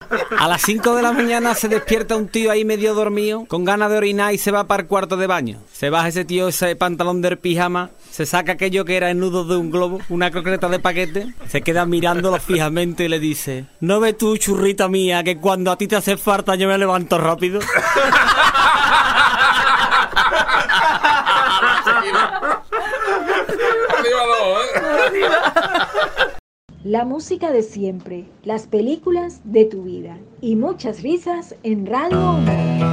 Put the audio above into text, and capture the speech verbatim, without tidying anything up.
A las cinco de la mañana se despierta un tío ahí medio dormido, con ganas de orinar y se va para el cuarto de baño. Se baja ese tío ese pantalón del pijama, se saca aquello que era el nudo de un globo, una croqueta de paquete, se queda mirándolo fijamente y le dice: ¿no ves tú, churrita mía, que cuando a ti te hace falta yo me levanto rápido? La música de siempre, las películas de tu vida y muchas risas en Radio Humor.